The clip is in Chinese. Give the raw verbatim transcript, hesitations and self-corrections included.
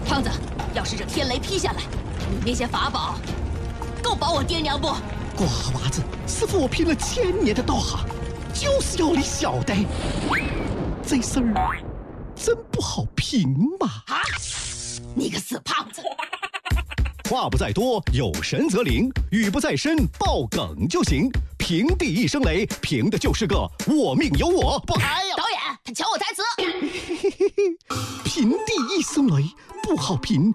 胖子，要是这天雷劈下来，你那些法宝够保我爹娘不？ 瓜娃子，师傅我拼了千年的道行，就是要你晓得，这事儿真不好评嘛！ 啊！你个死胖子！ 话不在多，有神则灵；语不在深，爆梗就行。平地一声雷，凭的就是个我命由我不。 哎呀，导演，他抢我台词！ 平地一声雷不好评，